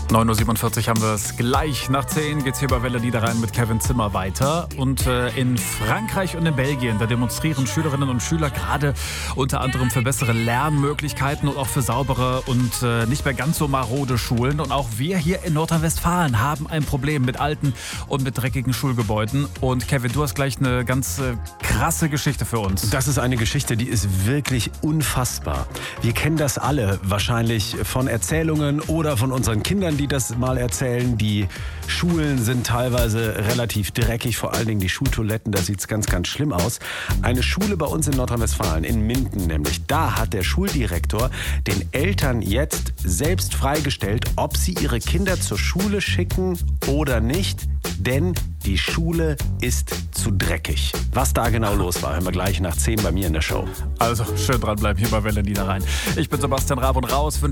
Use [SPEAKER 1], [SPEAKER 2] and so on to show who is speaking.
[SPEAKER 1] 9.47 Uhr haben wir es. Gleich nach 10 geht's hier bei Welle Niederrhein mit Kevin Zimmer weiter. Und in Frankreich und in Belgien, da demonstrieren Schülerinnen und Schüler gerade unter anderem für bessere Lernmöglichkeiten und auch für saubere und nicht mehr ganz so marode Schulen. Und auch wir hier in Nordrhein-Westfalen haben ein Problem mit alten und mit dreckigen Schulgebäuden. Und Kevin, du hast gleich eine ganz krasse Geschichte für uns.
[SPEAKER 2] Das ist eine Geschichte, die ist wirklich unfassbar. Wir kennen das alle wahrscheinlich von Erzählungen oder von unseren Kindern, die das mal erzählen. Die Schulen sind teilweise relativ dreckig, vor allen Dingen die Schultoiletten, da sieht es ganz, ganz schlimm aus. Eine Schule bei uns in Nordrhein-Westfalen, in Minden nämlich, da hat der Schuldirektor den Eltern jetzt selbst freigestellt, ob sie ihre Kinder zur Schule schicken oder nicht, denn die Schule ist zu dreckig. Was da genau los war, hören wir gleich nach 10 bei mir in der Show.
[SPEAKER 1] Also schön dranbleiben hier bei Welle Niederrhein. Ich bin Sebastian Raab und raus.